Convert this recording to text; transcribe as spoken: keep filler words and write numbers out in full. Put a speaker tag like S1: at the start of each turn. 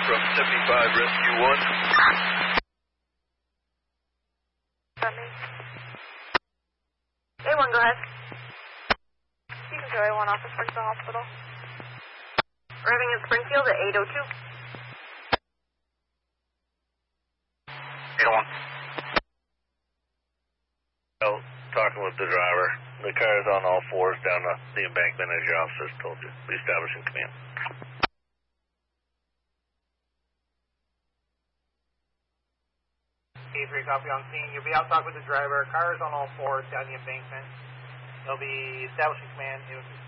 S1: from seventy-five Rescue one.
S2: A one, go ahead. You can show A one off to Springfield Hospital. Arriving in Springfield at eight oh two.
S3: eight oh one.
S1: Well, talking with the driver. The car is on all fours down the, the embankment as your officers told you. Establishing command.
S4: K three, copy on scene. You'll be outside with the driver. Car is on all fours down the embankment. They'll be establishing command.